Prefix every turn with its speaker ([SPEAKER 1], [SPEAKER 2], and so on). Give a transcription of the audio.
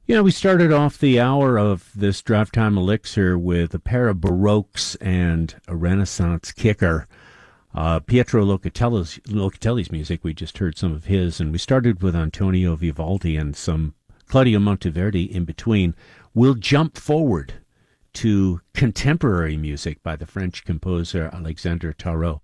[SPEAKER 1] We started off the hour of this Drive Time Elixir with a pair of Baroques and a Renaissance kicker. Pietro Locatelli's music, we just heard some of his, and we started with Antonio Vivaldi and some Claudio Monteverdi in between. We'll jump forward to contemporary music by the French composer Alexandre Tarot.